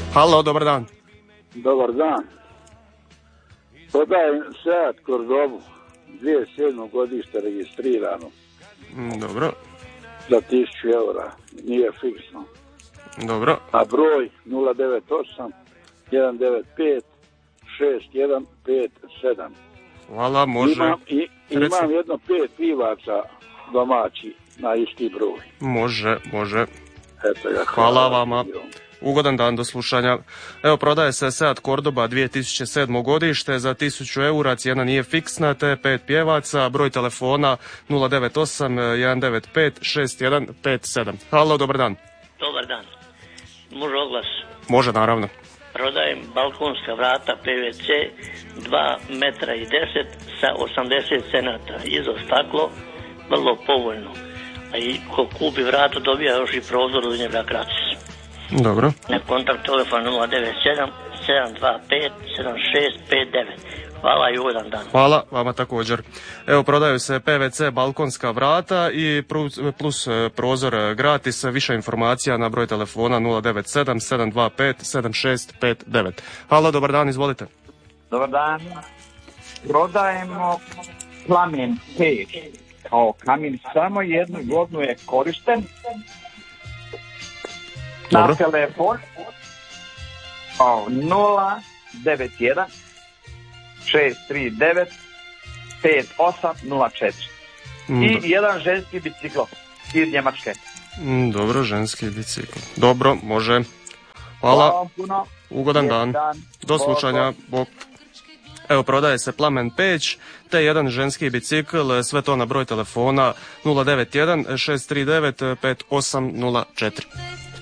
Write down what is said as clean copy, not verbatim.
Halo, dobar dan. Dobar dan. Prodajem Seat Cordobu, 2007. godište registrirano. Dobro. Za 1000 eura, nije fiksno. Dobro. A broj 098 195 6157. Hvala, može. Imam jedno 5 pivaca domaći na isti broj. Može. Eto ga, Hvala vama. Ugodan dan, do slušanja. Evo, prodaje se Seat Cordoba 2007. godište za 1000 eura, cijena nije fiksna, te 5 pjevaca, broj telefona 098 195 6157. Halo, dobar dan. Dobar dan. Može oglas? Može, naravno. Prodajem balkonska vrata PVC 2 metra i 10 sa 80 cenata. Izo staklo, vrlo povoljno. A i ko kupi vrata dobija još i prozor do njega gratis. Dobro. Na kontakt telefon 097 725 7659. Hvala i ugodan dan. Hvala, vama također. Evo, prodaju se PVC balkonska vrata i plus prozor gratis. Više informacija na broj telefona 097 725 7659. Halo, dobar dan, izvolite. Dobar dan. Prodajemo plamen peć. Kao kamin samo jednu godinu je korišten. Dobro. Na telefon 091 639 5804. I jedan ženski bicikl iz Njemačke. Dobro, ženski bicikl. Dobro, može. Hvala. Puno. Ugodan dan. Do slušanja. Bok. Evo, prodaje se plamen peć, te jedan ženski bicikl, sve to na broj telefona 091 639 5804.